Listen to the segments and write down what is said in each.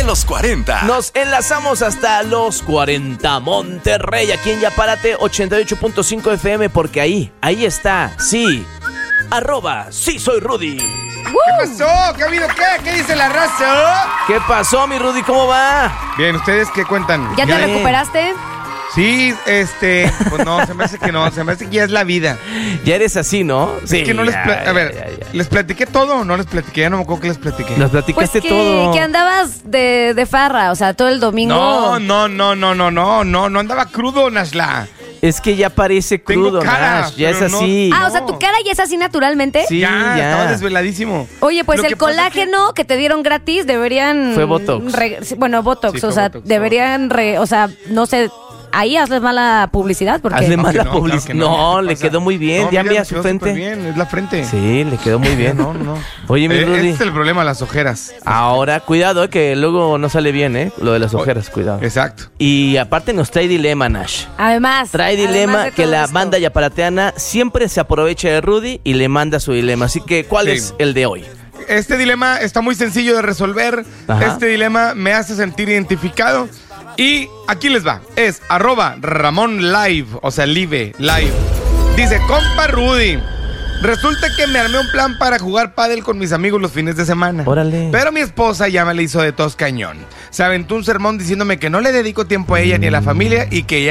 de los 40. Nos enlazamos hasta los 40 Monterrey, aquí en Yapárate 88.5 FM, porque ahí está, sí, @sí soy Rudy. ¿Qué pasó? ¿Qué ha habido qué? ¿Qué dice la raza? ¿Qué pasó, mi Rudy? ¿Cómo va? Bien, ¿ustedes qué cuentan? ¿Ya te recuperaste? Sí, pues no, se me hace que no, se me hace que ya es la vida. Ya eres así, ¿no? Sí. Es que no ¿les platiqué todo o no les platiqué? Ya no me acuerdo que les platiqué. Nos platicaste Pues todo. que andabas de farra, o sea, todo el domingo. No andaba crudo, Nashla. Es que ya parece crudo, Tengo cara, Nash, ya es pero no- así. O sea, ¿tu cara ya es así naturalmente? Sí, ya, ya. estaba desveladísimo. Oye, pues Lo el que pasa es colágeno que te dieron gratis deberían... Fue Botox. Botox, Sí, o fue sea, Botox, deberían, no sé, ahí hazles mala publicidad porque... Hazle No, mala que no, publicidad. claro que No, ¿qué le pasa? quedó muy bien. No, Ya mira, mira me su quedó frente. superbién, es la frente. Sí, le quedó muy bien. No. Oye, mi Rudy. Este es el problema, las ojeras. Ahora, cuidado, que luego no sale bien, lo de las ojeras, cuidado. Exacto. Y aparte nos trae dilema, Nash. Además Trae dilema de que todo la esto. banda yaparateana siempre se aprovecha de Rudy y le manda su dilema. Así que, ¿cuál Sí. es el de hoy? Este dilema está muy sencillo de resolver. Ajá. Este dilema me hace sentir identificado. Y aquí les va. Es @Ramón Live, o sea, live. Dice, compa Rudy, resulta que me armé un plan para jugar pádel con mis amigos los fines de semana. Órale. Pero mi esposa ya me le hizo de tos cañón. Se aventó un sermón diciéndome que no le dedico tiempo a ella ni a la familia y que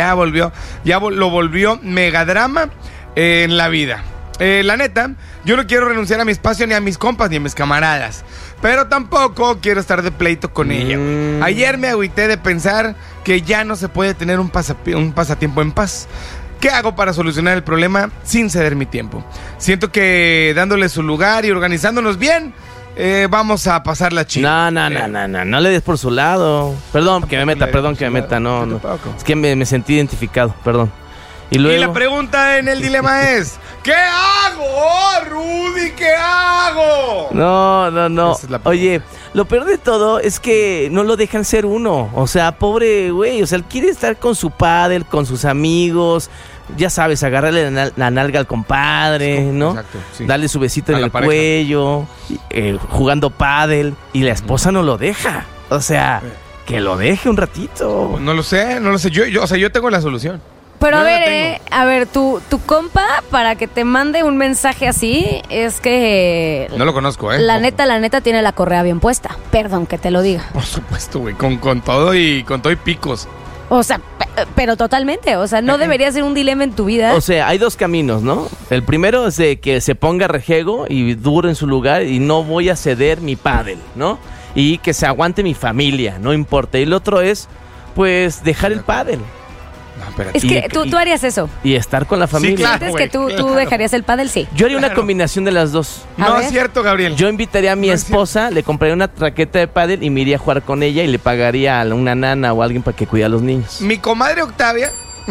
lo volvió megadrama en la vida. La neta, yo no quiero renunciar a mi espacio ni a mis compas ni a mis camaradas. Pero tampoco quiero estar de pleito con ella. Ayer me agüité de pensar que ya no se puede tener un pasatiempo en paz. ¿Qué hago para solucionar el problema sin ceder mi tiempo? Siento que dándole su lugar y organizándonos bien, vamos a pasarla chida. No le des por su lado. Perdón que me meta, no. Tampoco. Es que me sentí identificado, perdón. Y Y luego... la pregunta en el dilema es, ¿qué hago, Rudy? ¿Qué hago? No. Esa es la pregunta. Oye, lo peor de todo es que no lo dejan ser uno. O sea, pobre güey. O sea, él quiere estar con su pádel, con sus amigos. Ya sabes, agarrarle la nalga al compadre, ¿no? Exacto, sí. Darle su besito A en la el pareja. cuello, jugando pádel. Y la esposa no lo deja. O sea, que lo deje un ratito. No lo sé. Yo tengo la solución. Pero Yo la tengo. a ver, tu compa, para que te mande un mensaje así, es que... No lo conozco, La neta tiene la correa bien puesta. Perdón que te lo diga. Por supuesto, güey, con todo y picos. O sea, pero totalmente. O sea, no debería ser un dilema en tu vida. O sea, hay dos caminos, ¿no? El primero es de que se ponga rejego y dure en su lugar y no voy a ceder mi pádel, ¿no? Y que se aguante mi familia, no importa. Y el otro es, pues, dejar el pádel No, espérate. es que tú harías eso. y estar con la familia. claro. ¿Sientes güey, que tú claro. dejarías el pádel? Sí. Yo haría una Claro. combinación de las dos. A No ver. es cierto, Gabriel. Yo invitaría a mi No es esposa, le compraría una raqueta de pádel y me iría a jugar con ella y le pagaría a una nana o alguien para que cuide a los niños. Mi comadre Octavia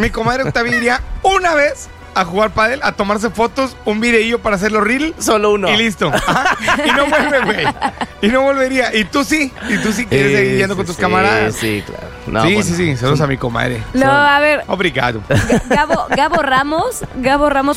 iría una vez a jugar pádel, a tomarse fotos, un videillo para hacerlo reel. Solo uno. Y listo. Ajá. Y no vuelve, güey. Y no volvería. Y tú sí quieres seguir yendo con tus camaradas. Sí, claro. No, sí, bueno. sí. Saludos a mi comadre. No, a ver, Obrigado. Gabo Ramos